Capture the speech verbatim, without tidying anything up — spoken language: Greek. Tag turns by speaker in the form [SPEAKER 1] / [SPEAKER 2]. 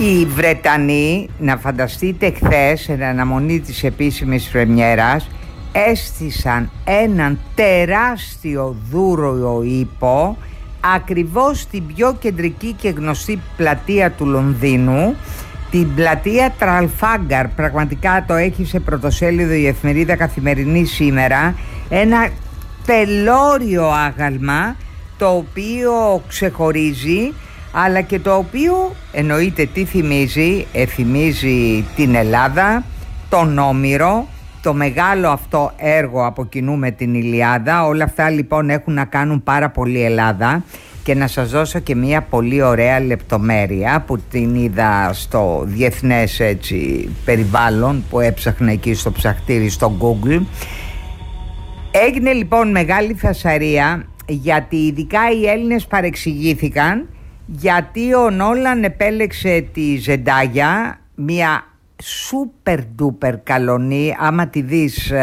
[SPEAKER 1] Οι Βρετανοί, να φανταστείτε, χθες, σε αναμονή της επίσημης πρεμιέρας, έστησαν έναν τεράστιο δούρο ύπο ακριβώς στην πιο κεντρική και γνωστή πλατεία του Λονδίνου, την πλατεία Τραλφάγκαρ. Πραγματικά το έχει σε πρωτοσέλιδο η εφημερίδα Καθημερινή σήμερα. Ένα τελώριο άγαλμα, το οποίο ξεχωρίζει, αλλά και το οποίο εννοείται τι θυμίζει. ε, θυμίζει την Ελλάδα, τον Όμηρο, το μεγάλο αυτό έργο από κοινού με την Ηλιάδα. Όλα αυτά λοιπόν έχουν να κάνουν πάρα πολύ Ελλάδα. Και να σας δώσω και μια πολύ ωραία λεπτομέρεια που την είδα στο διεθνές έτσι, περιβάλλον που έψαχνα εκεί στο ψαχτήρι στο Google. Έγινε λοιπόν μεγάλη φασαρία, γιατί ειδικά οι Έλληνες παρεξηγήθηκαν, γιατί ο Νόλαν επέλεξε τη Ζεντάγια, μια super duper καλονή. Άμα τη δεις